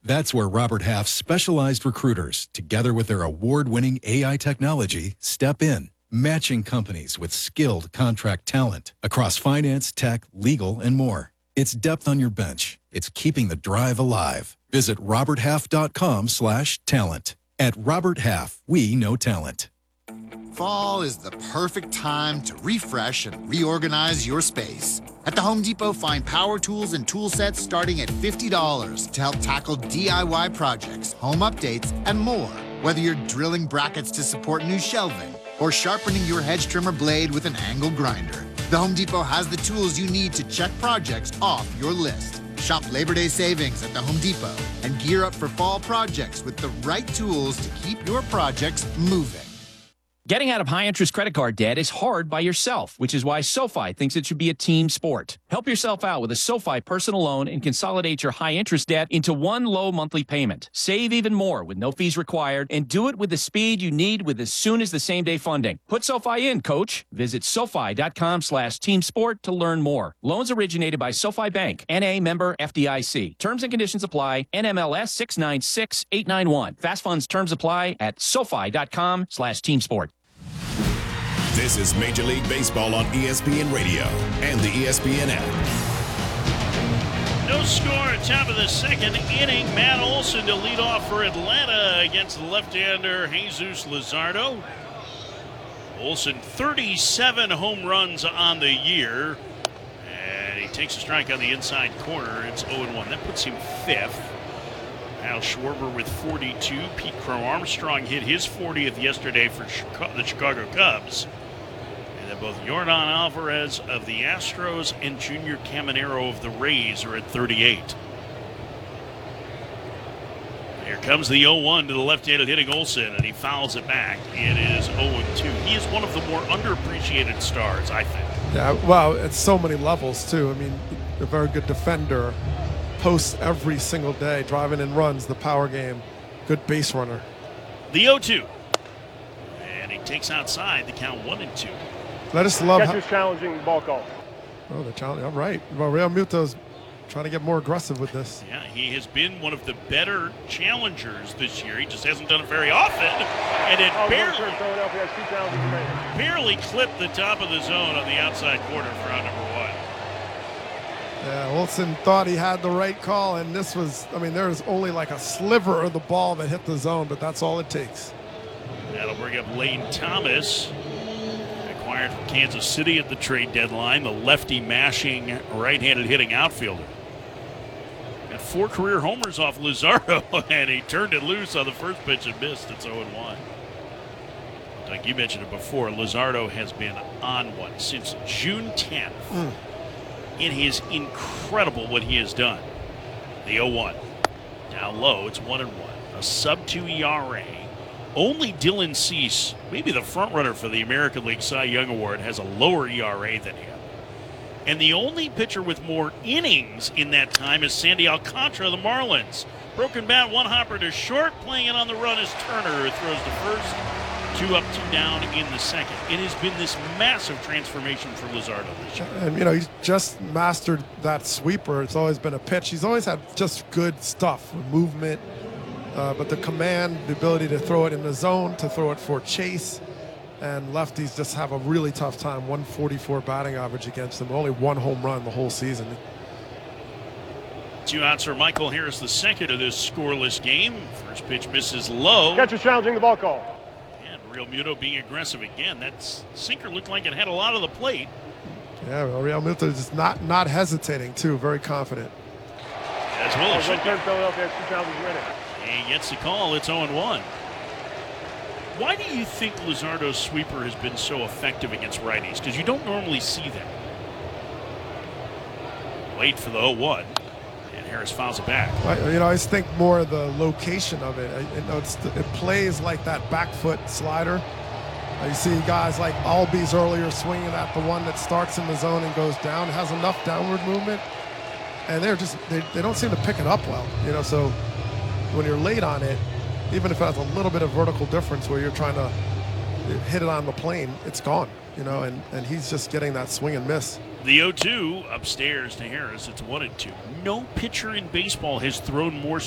That's where Robert Half's specialized recruiters, together with their award-winning AI technology, step in, matching companies with skilled contract talent across finance, tech, legal, and more. It's depth on your bench. It's keeping the drive alive. Visit roberthalf.com/talent. At Robert Half, we know talent. Fall is the perfect time to refresh and reorganize your space. At the Home Depot, find power tools and tool sets starting at $50 to help tackle DIY projects, home updates, and more. Whether you're drilling brackets to support new shelving or sharpening your hedge trimmer blade with an angle grinder, the Home Depot has the tools you need to check projects off your list. Shop Labor Day savings at the Home Depot and gear up for fall projects with the right tools to keep your projects moving. Getting out of high-interest credit card debt is hard by yourself, which is why SoFi thinks it should be a team sport. Help yourself out with a SoFi personal loan and consolidate your high-interest debt into one low monthly payment. Save even more with no fees required, and do it with the speed you need with as soon as the same-day funding. Put SoFi in, coach. Visit SoFi.com/teamsport to learn more. Loans originated by SoFi Bank, N.A. member FDIC. Terms and conditions apply. NMLS 696891. Fast funds terms apply at SoFi.com/teamsport. This is Major League Baseball on ESPN Radio and the ESPN app. No score, top of the second inning. Matt Olson to lead off for Atlanta against the left-hander Jesus Luzardo. Olson, 37 home runs on the year. And he takes a strike on the inside corner. It's 0-1. That puts him fifth. Al Schwarber with 42. Pete Crow Armstrong hit his 40th yesterday for the Chicago Cubs. And then both Yordan Alvarez of the Astros and Junior Caminero of the Rays are at 38. Here comes the 0-1 to the left-handed hitting Olson, and he fouls it back. It is 0-2. He is one of the more underappreciated stars, I think. Yeah, well, at so many levels, too. I mean, a very good defender. Posts every single day, driving in runs, the power game, good base runner. The 0-2. And he takes outside the count 1-2. I just love Catcher's challenging ball call. Oh, the challenge. All right. Well, Real Muto's trying to get more aggressive with this. Yeah, he has been one of the better challengers this year. He just hasn't done it very often. And it barely clipped the top of the zone on the outside corner for out number 1. Yeah, Olson thought he had the right call, and this was, I mean, there's only like a sliver of the ball that hit the zone, but that's all it takes. That'll bring up Lane Thomas, acquired from Kansas City at the trade deadline, the lefty mashing right-handed hitting outfielder. Got 4 career homers off Luzardo, and he turned it loose on the first pitch and missed. It's 0-1. Like you mentioned it before, Luzardo has been on one since June 10th. It is incredible what he has done. The 0-1. Down low, it's 1-1. A sub-2 ERA. Only Dylan Cease, maybe the front runner for the American League Cy Young Award, has a lower ERA than him. And the only pitcher with more innings in that time is Sandy Alcantara of the Marlins. Broken bat, 1 hopper to short. Playing it on the run is Turner, who throws the first. 2 up, 2 down in the second. It has been this massive transformation for Luzardo this year. And, you know, he's just mastered that sweeper. It's always been a pitch. He's always had just good stuff, movement, but the command, the ability to throw it in the zone, to throw it for chase, and lefties just have a really tough time. 144 batting average against them. Only 1 home run the whole season. 2 outs for Michael Harris, the second of this scoreless game. First pitch misses low. Catcher challenging the ball call. Real Muto being aggressive again. That sinker looked like it had a lot of the plate. Yeah, well, Real Muto is just not hesitating, too. Very confident. As well as should be. Philadelphia, 2 challenges minute. He gets the call. It's 0-1. Why do you think Luzardo's sweeper has been so effective against righties? Because you don't normally see that. Wait for the 0-1. Harris fouls it back. You know, I just think more of the location of it. It plays like that back foot slider. You see guys like Albies earlier swinging at the one that starts in the zone and goes down, has enough downward movement, and they don't seem to pick it up well. You know, so when you're late on it, even if it has a little bit of vertical difference where you're trying to hit it on the plane, it's gone. You know, and he's just getting that swing and miss. The 0-2 upstairs to Harris. It's 1-2. No pitcher in baseball has thrown more